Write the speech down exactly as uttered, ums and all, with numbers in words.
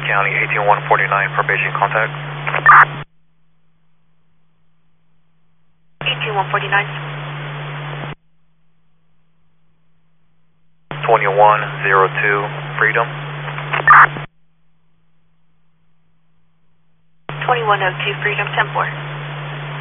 County, eighteen one forty-nine for Beijing contact. eighteen one forty-nine. twenty-one oh two, Freedom. twenty-one oh two, Freedom, ten four.